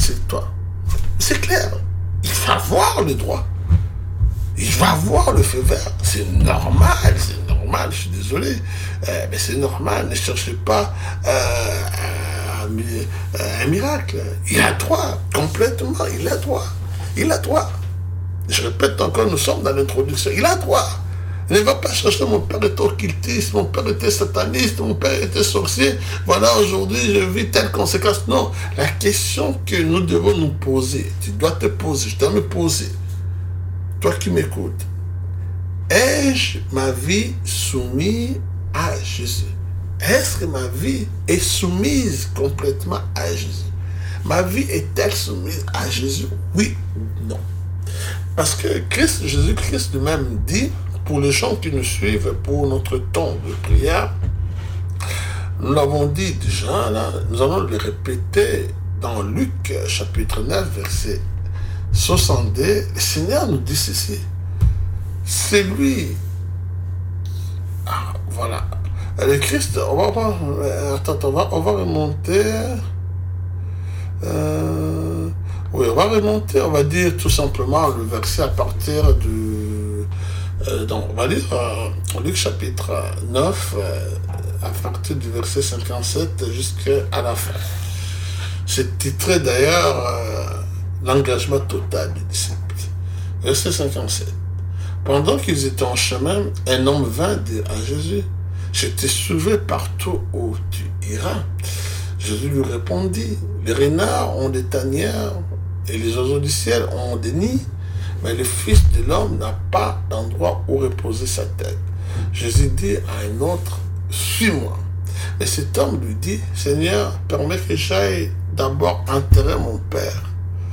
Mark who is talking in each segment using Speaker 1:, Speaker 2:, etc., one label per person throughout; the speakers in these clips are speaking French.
Speaker 1: c'est toi. C'est clair. Il va voir le droit. Il va voir le feu vert. C'est normal, je suis désolé. Mais c'est normal, ne cherchez pas un miracle. Il a droit, complètement, il a droit. Il a droit. Je répète encore, nous sommes dans l'introduction. Il a droit. Ne va pas chercher mon père était occultiste, mon père était sataniste, mon père était sorcier. Voilà, aujourd'hui, je vis telle conséquence. Non, la question que nous devons nous poser, tu dois te poser, je dois me poser. Toi qui m'écoutes, ai-je ma vie soumise à Jésus? Est-ce que ma vie est soumise complètement à Jésus? Ma vie est-elle soumise à Jésus? Oui ou non? Parce que Jésus-Christ lui-même dit, pour les gens qui nous suivent, pour notre temps de prière, nous l'avons dit déjà, là, nous allons le répéter dans Luc chapitre 9, verset 62, le Seigneur nous dit ceci. C'est lui. Ah, voilà. Le Christ, on va remonter. Oui, on va remonter, on va dire tout simplement le verset à partir du... donc, on va lire Luc chapitre 9, à partir du verset 57 jusqu'à la fin. C'est titré d'ailleurs l'engagement total des disciples. Verset 57. Pendant qu'ils étaient en chemin, un homme vint dire à Jésus, « Je t'ai sauvé partout où tu iras. » Jésus lui répondit, « Les renards ont des tanières et les oiseaux du ciel ont des nids, mais le Fils de l'homme n'a pas d'endroit où reposer sa tête. » Jésus dit à un autre, « Suis-moi. » Mais cet homme lui dit, « Seigneur, permets que j'aille d'abord enterrer mon Père. »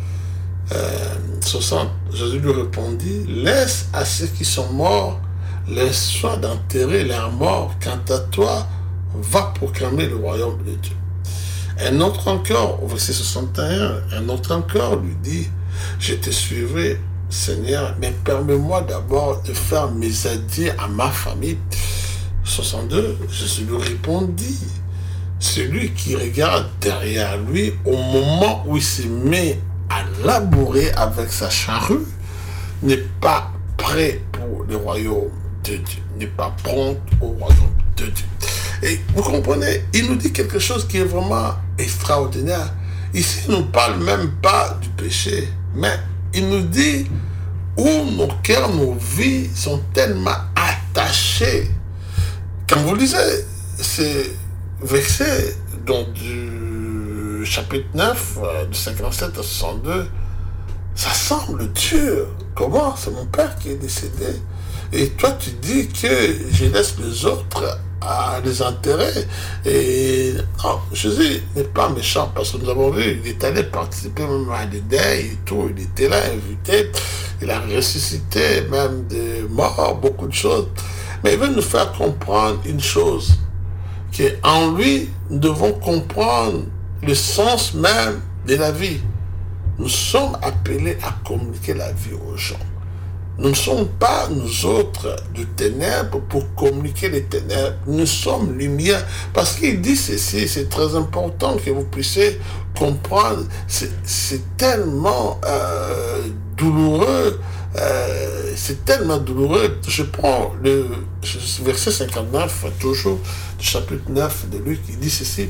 Speaker 1: 60, Jésus lui répondit, « Laisse à ceux qui sont morts les soins d'enterrer leurs morts. Quant à toi, va proclamer le royaume de Dieu. » Un autre encore, au verset 61, un autre encore lui dit, « Je te suivrai, Seigneur, mais permets-moi d'abord de faire mes adieux à ma famille. » 62, Jésus lui répondit, « Celui qui regarde derrière lui au moment où il se met à labourer avec sa charrue n'est pas prêt pour le royaume de Dieu, n'est pas prompt au royaume de Dieu. » Et vous comprenez, il nous dit quelque chose qui est vraiment extraordinaire. Ici, il ne nous parle même pas du péché, mais il nous dit où nos cœurs, nos vies sont tellement attachés. Quand vous lisez ces versets donc du chapitre 9, de 57 à 62, ça semble dur. Comment? C'est mon père qui est décédé. Et toi, tu dis que je laisse les autres à les enterrer. Et non, Jésus n'est pas méchant, parce que nous avons vu, il est allé participer même à des deuils et tout, il était là invité, il a ressuscité même des morts, beaucoup de choses. Mais il veut nous faire comprendre une chose, qu'en lui, nous devons comprendre le sens même de la vie. Nous sommes appelés à communiquer la vie aux gens. Nous ne sommes pas, nous autres, de ténèbres pour communiquer les ténèbres. Nous sommes lumière. Parce qu'il dit ceci, c'est très important que vous puissiez comprendre. C'est tellement douloureux. C'est tellement douloureux. Je prends le verset 59, toujours, du chapitre 9 de Luc, il dit ceci.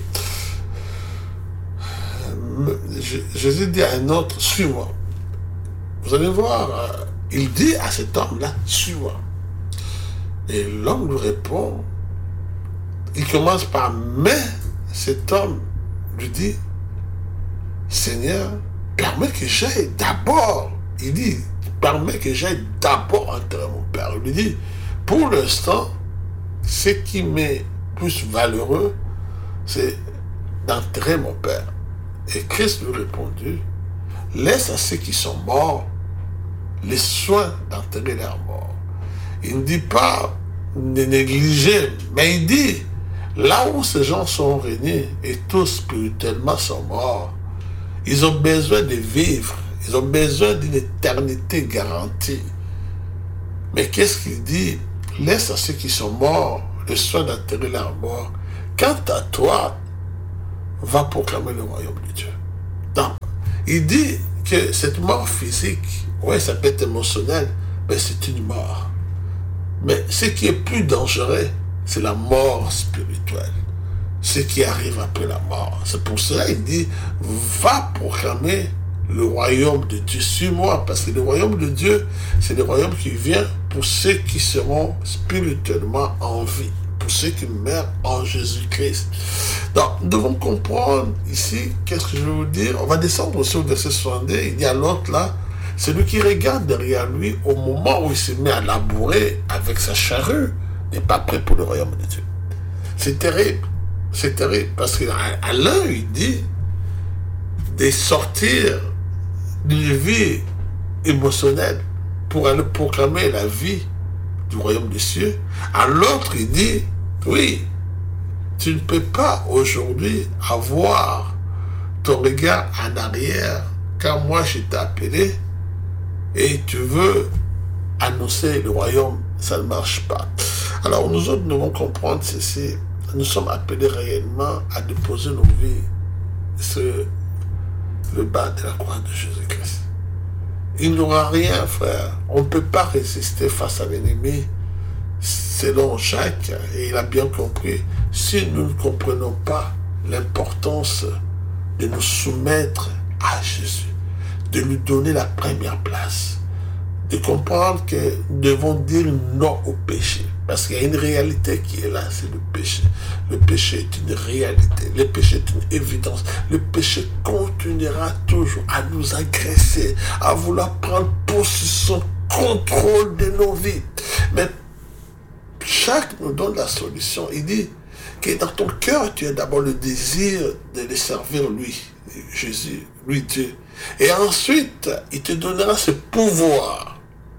Speaker 1: Jésus dit à un autre, suis-moi. Vous allez voir, il dit à cet homme-là, suis-moi. Et l'homme lui répond, il commence par, mais cet homme lui dit, Seigneur, permets que j'aille d'abord. Il dit, permets que j'aille d'abord enterrer mon père. Il lui dit, pour l'instant, ce qui m'est plus valeureux, c'est d'enterrer mon père. Et Christ lui répondit, laisse à ceux qui sont morts les soins d'enterrer leurs morts. Il ne dit pas de négliger, mais il dit, là où ces gens sont réunis et tous spirituellement sont morts, ils ont besoin de vivre, ils ont besoin d'une éternité garantie. Mais qu'est-ce qu'il dit? Laisse à ceux qui sont morts le soin d'enterrer leurs morts. Quant à toi, va proclamer le royaume de Dieu. Donc, Il dit que cette mort physique, ouais, ça peut être émotionnel, mais c'est une mort. Mais ce qui est plus dangereux, c'est la mort spirituelle. Ce qui arrive après la mort. C'est pour cela qu'il dit, va proclamer le royaume de Dieu. Suis-moi, parce que le royaume de Dieu, c'est le royaume qui vient pour ceux qui seront spirituellement en vie, pour ceux qui meurent en Jésus-Christ. Donc, nous devons comprendre ici, qu'est-ce que je veux vous dire. On va descendre aussi au verset 62, il y a l'autre là, celui qui regarde derrière lui au moment où il se met à labourer avec sa charrue, n'est pas prêt pour le royaume de Dieu. C'est terrible. C'est terrible, parce qu'à l'un, il dit de sortir d'une vie émotionnelle pour aller proclamer la vie du royaume des cieux. À l'autre, il dit, oui, tu ne peux pas aujourd'hui avoir ton regard en arrière, car moi je t'ai appelé et tu veux annoncer le royaume, ça ne marche pas. Alors nous autres, nous devons comprendre ceci. Nous sommes appelés réellement à déposer nos vies sur le bas de la croix de Jésus-Christ. Il n'aura rien, frère. On ne peut pas résister face à l'ennemi. Selon Jacques, et il a bien compris, si nous ne comprenons pas l'importance de nous soumettre à Jésus, de lui donner la première place, de comprendre que nous devons dire non au péché. Parce qu'il y a une réalité qui est là, c'est le péché. Le péché est une réalité. Le péché est une évidence. Le péché continuera toujours à nous agresser, à vouloir prendre possession, contrôle de nos vies. Mais Jacques nous donne la solution. Il dit que dans ton cœur, tu as d'abord le désir de le servir lui, Jésus, lui Dieu. Et ensuite, il te donnera ce pouvoir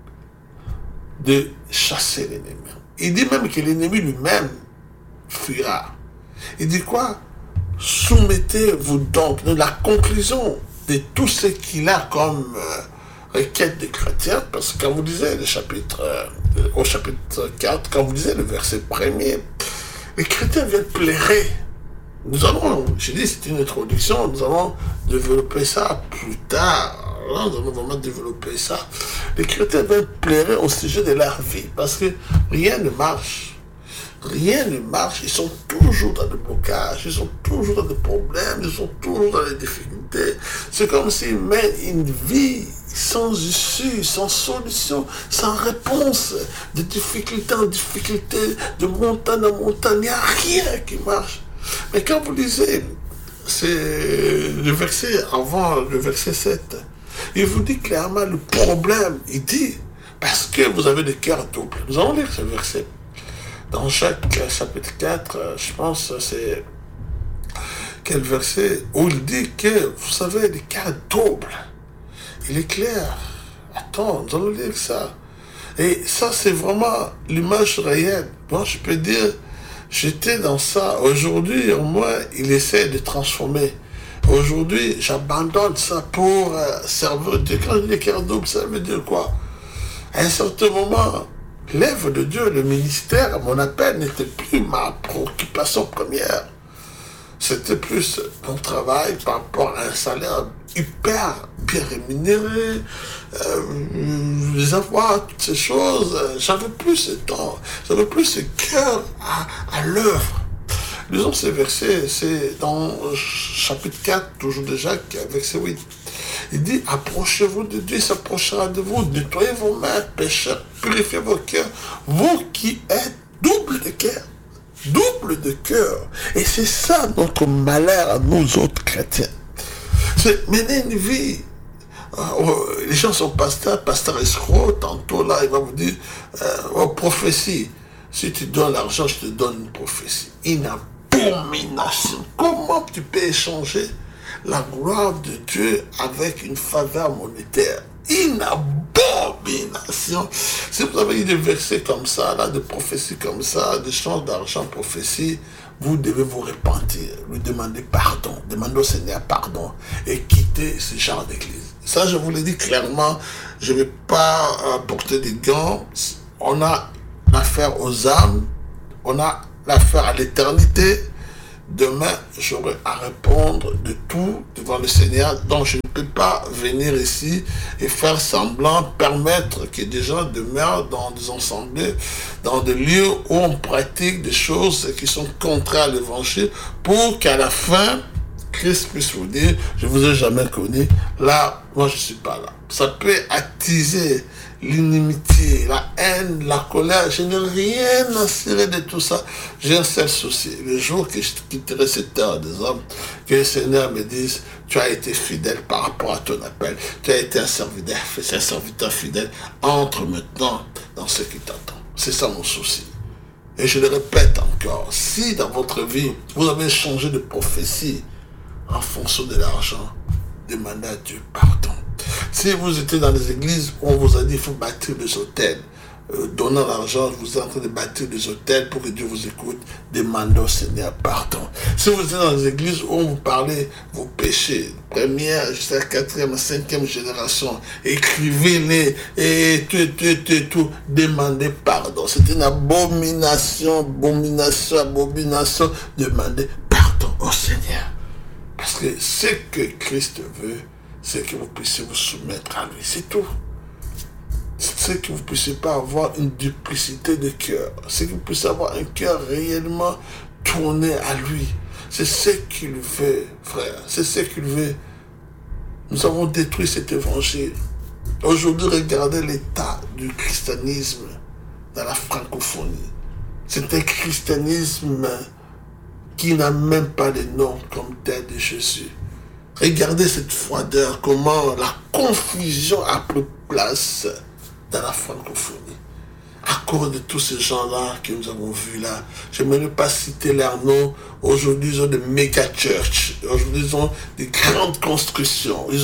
Speaker 1: de chasser l'ennemi. Il dit même que l'ennemi lui-même fuira. Il dit quoi? Soumettez-vous donc de la conclusion de tout ce qu'il a comme requête des chrétiens, parce que quand vous lisez le chapitre, au chapitre 4, quand vous lisez le verset 1er, les chrétiens viennent plairer. Nous allons, je dis c'est une introduction, nous allons développer ça plus tard. Nous allons vraiment développer ça. Les chrétiens viennent plairer au sujet de leur vie, parce que rien ne marche. Rien ne marche. Ils sont toujours dans le blocage, ils sont toujours dans des problèmes, ils sont toujours dans les difficultés. C'est comme s'ils mènent une vie sans issue, sans solution, sans réponse, de difficulté en difficulté, de montagne en montagne. Il n'y a rien qui marche. Mais quand vous lisez, c'est le verset avant le verset 7, il vous dit clairement le problème. Il dit, parce que vous avez des cœurs doubles. Nous allons lire ce verset. Dans Jacques chapitre 4, je pense c'est quel verset, où il dit que vous savez des cœurs doubles. Il est clair. Attends, nous allons lire ça. Et ça, c'est vraiment l'image réelle. Bon, je peux dire, j'étais dans ça. Aujourd'hui, moi, il essaie de transformer. Aujourd'hui, j'abandonne ça pour servir Dieu. Quand je dis cœur double, ça veut dire quoi? À un certain moment, l'œuvre de Dieu, le ministère, mon appel n'était plus ma préoccupation première. C'était plus mon travail par rapport à un salaire hyper bien rémunéré, les avoirs, toutes ces choses. J'avais plus ce temps, j'avais plus ce cœur à l'œuvre. Lisons ces versets, c'est dans chapitre 4, toujours de Jacques, verset 8. Il dit, approchez-vous de Dieu, il s'approchera de vous, nettoyez vos mains, pécheurs, purifiez vos cœurs, vous qui êtes double de cœur. Double de cœur. Et c'est ça notre malheur à nous autres chrétiens. C'est mener une vie. Les gens sont pasteur escroc, tantôt là, il va vous dire, prophétie. Si tu donnes l'argent, je te donne une prophétie. Une abomination. Comment tu peux échanger la gloire de Dieu avec une faveur monétaire? Une abomination. Si vous avez des versets comme ça, là, de prophéties comme ça, d'échange d'argent, prophétie, vous devez vous repentir, lui demander pardon, demander au Seigneur pardon et quitter ce genre d'église. Ça, je vous l'ai dit clairement, je ne vais pas porter des gants. On a l'affaire aux âmes, on a l'affaire à l'éternité. demain, j'aurai à répondre de tout devant le Seigneur. Donc, je ne peux pas venir ici et faire semblant, permettre que des gens demeurent dans des assemblées, dans des lieux où on pratique des choses qui sont contraires à l'évangile, pour qu'à la fin, Christ puisse vous dire, je ne vous ai jamais connu, là, moi je ne suis pas là. Ça peut attiser l'inimitié, la haine, la colère. Je n'ai rien à cirer de tout ça. J'ai un seul souci. Le jour que je quitterai cette terre des hommes, que le Seigneur me dise, tu as été fidèle par rapport à ton appel, tu as été un serviteur fidèle, entre maintenant dans ce qui t'attend. C'est ça mon souci. Et je le répète encore, si dans votre vie, vous avez changé de prophétie en fonction de l'argent, demandez à Dieu pardon. Si vous étiez dans les églises où on vous a dit qu'il faut bâtir des hôtels, donnant l'argent, vous êtes en train de bâtir des hôtels pour que Dieu vous écoute, demandez au Seigneur pardon. Si vous êtes dans les églises où on vous parlait vos péchés, première jusqu'à quatrième, cinquième génération, écrivez-les et tout, demandez pardon. C'est une abomination, demandez pardon au Seigneur. Parce que ce que Christ veut, c'est que vous puissiez vous soumettre à lui. C'est tout. C'est que vous ne puissiez pas avoir une duplicité de cœur. C'est que vous puissiez avoir un cœur réellement tourné à lui. C'est ce qu'il veut, frère. C'est ce qu'il veut. Nous avons détruit cet évangile. Aujourd'hui, regardez l'état du christianisme dans la francophonie. C'est un christianisme qui n'a même pas de nom comme tel de Jésus. Regardez cette froideur, comment la confusion a pris place dans la francophonie. À cause de tous ces gens-là que nous avons vus là, je ne vais pas citer leurs noms. Aujourd'hui, ils ont des méga churches. Aujourd'hui, ils ont des grandes constructions. Ils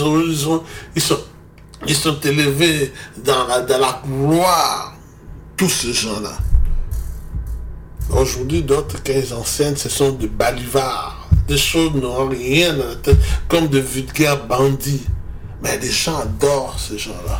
Speaker 1: sont élevés dans la gloire. Tous ces gens-là. Aujourd'hui, d'autres, quand ils enseignent, ce sont des balivards. Des choses n'ont rien dans la tête, comme de vulgaires bandits. Mais les gens adorent ces gens-là.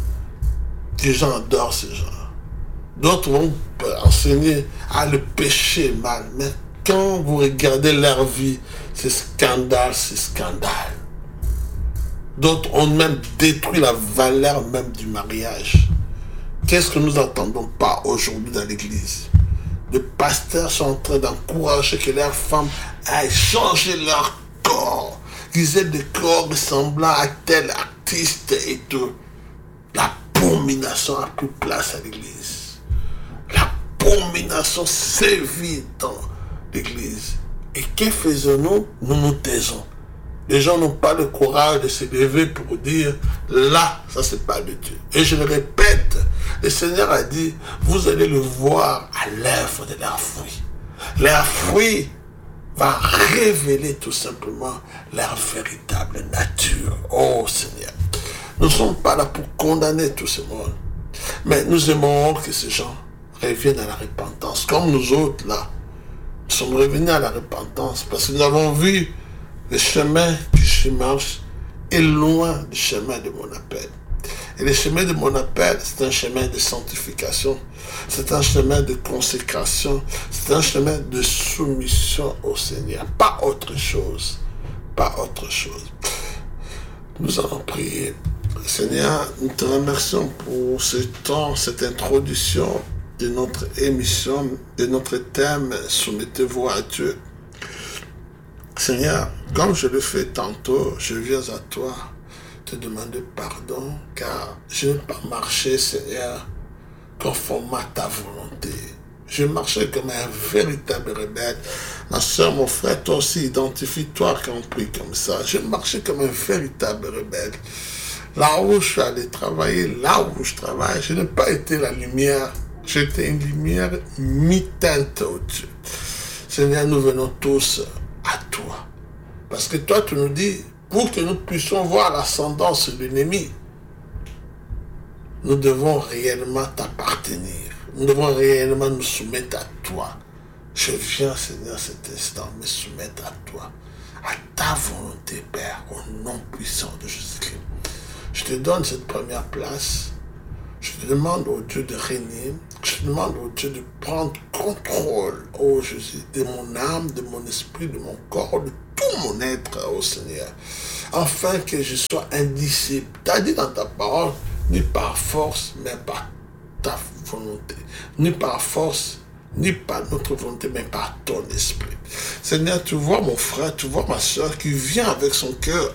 Speaker 1: Les gens adorent ces gens-là. D'autres vont enseigner à le péché mal. Mais quand vous regardez leur vie, c'est scandale, c'est scandale. D'autres ont même détruit la valeur même du mariage. Qu'est-ce que nous n'entendons pas aujourd'hui dans l'église? Les pasteurs sont en train d'encourager que leurs femmes aillent changer leur corps. Qu'ils aient des corps ressemblant à tel artiste et tout. L'abomination a pris place à l'église. L'abomination sévit dans l'église. Et que faisons-nous? Nous nous taisons. Les gens n'ont pas le courage de se lever pour dire, là, ça c'est pas de Dieu. Et je le répète, le Seigneur a dit, vous allez le voir à l'œuvre de leurs fruits. Leurs fruits va révéler tout simplement leur véritable nature. Oh Seigneur, nous ne sommes pas là pour condamner tout ce monde, mais nous aimons que ces gens reviennent à la repentance. Comme nous autres là, nous sommes revenus à la repentance parce que nous avons vu le chemin que je marche est loin du chemin de mon appel. Et le chemin de mon appel, c'est un chemin de sanctification, c'est un chemin de consécration, c'est un chemin de soumission au Seigneur. Pas autre chose. Pas autre chose. Nous allons prier. Seigneur, nous te remercions pour ce temps, cette introduction de notre émission, de notre thème, soumettez-vous à Dieu. Seigneur, comme je le fais tantôt, je viens à toi te demander pardon, car je n'ai pas marché, Seigneur, conformément à ta volonté. Je marchais comme un véritable rebelle. Ma soeur, mon frère, toi aussi, identifie-toi quand on prie comme ça. Je marchais comme un véritable rebelle. Là où je suis allé travailler, là où je travaille, je n'ai pas été la lumière. J'étais une lumière mi-teinte au Dieu. Seigneur, nous venons tous à toi. Parce que toi, tu nous dis, pour que nous puissions voir l'ascendance de l'ennemi, nous devons réellement t'appartenir. Nous devons réellement nous soumettre à toi. Je viens, Seigneur, cet instant, me soumettre à toi, à ta volonté, Père, au nom puissant de Jésus-Christ. Je te donne cette première place. Je te demande au Dieu de régner. Je demande au Dieu de prendre contrôle, oh Jésus, de mon âme, de mon esprit, de mon corps, de tout mon être, oh Seigneur, afin que je sois un disciple. Tu as dit dans ta parole, ni par force, mais par ta volonté. Ni par force, ni par notre volonté, mais par ton esprit. Seigneur, tu vois mon frère, tu vois ma soeur qui vient avec son cœur.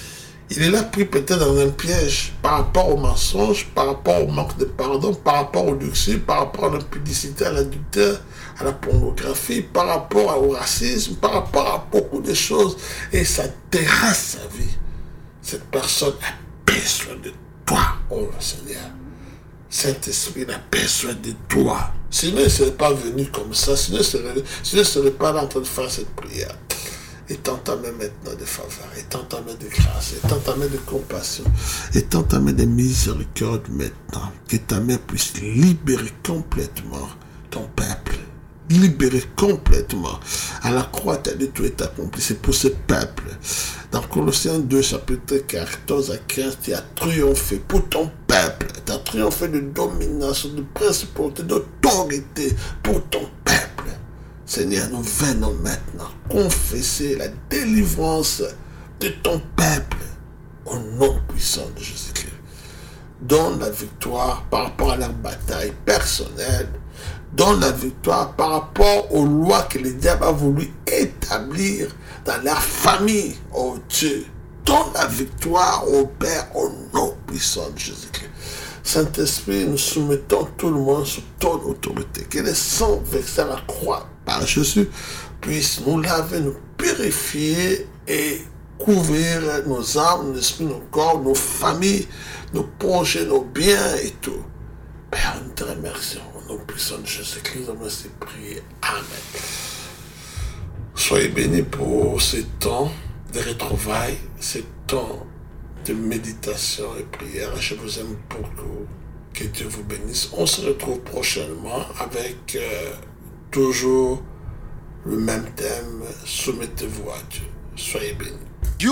Speaker 1: Il est là pris peut-être dans un piège par rapport au mensonge, par rapport au manque de pardon, par rapport au luxure, par rapport à l'impudicité, à l'adultère, à la pornographie, par rapport au racisme, par rapport à beaucoup de choses. Et ça terrasse sa vie. Cette personne a besoin de toi, oh Seigneur. Saint-Esprit a besoin de toi. Sinon, il ne serait pas venu comme ça. Sinon, il ne serait pas là en train de faire cette prière. Étends ta main maintenant de faveur, étends ta main de grâce, étends ta main de compassion, étends ta main de miséricorde maintenant. Que ta main puisse libérer complètement ton peuple. Libérer complètement. À la croix, tu as dit tout est accompli. C'est pour ce peuple. Dans Colossiens 2, chapitre 14 à 15, tu as triomphé pour ton peuple. Tu as triomphé de domination, de principauté, d'autorité pour ton peuple. Seigneur, nous venons maintenant confesser la délivrance de ton peuple au nom puissant de Jésus-Christ. Donne la victoire par rapport à leur bataille personnelle. Donne la victoire par rapport aux lois que le diable a voulu établir dans leur famille. Oh Dieu, donne la victoire au Père au nom puissant de Jésus-Christ. Saint-Esprit, nous soumettons tout le monde sous ton autorité. Que le sang versé à la croix par Jésus puisse nous laver, nous purifier et couvrir nos âmes, nos esprits, nos corps, nos familles, nos projets, nos biens et tout. Père, nous te remercions. Au nom puissant de Jésus-Christ, nous merci prier. Amen. Soyez bénis pour ce temps de retrouvailles, ce temps de méditation et prière. Je vous aime beaucoup. Que Dieu vous bénisse. On se retrouve prochainement avec toujours le même thème. Soumettez-vous à Dieu. Soyez bénis.